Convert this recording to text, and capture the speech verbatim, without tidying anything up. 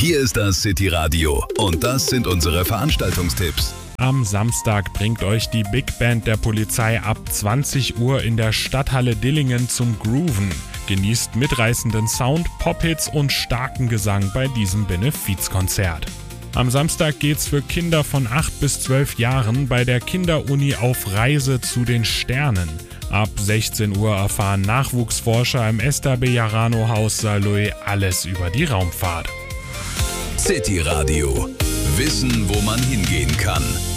Hier ist das City Radio und das sind unsere Veranstaltungstipps. Am Samstag bringt euch die Big Band der Polizei ab zwanzig Uhr in der Stadthalle Dillingen zum Grooven. Genießt mitreißenden Sound, Pop-Hits und starken Gesang bei diesem Benefizkonzert. Am Samstag geht's für Kinder von acht bis zwölf Jahren bei der Kinderuni auf Reise zu den Sternen. Ab sechzehn Uhr erfahren Nachwuchsforscher im Esther Bejarano Haus Saarlouis alles über die Raumfahrt. City Radio. Wissen, wo man hingehen kann.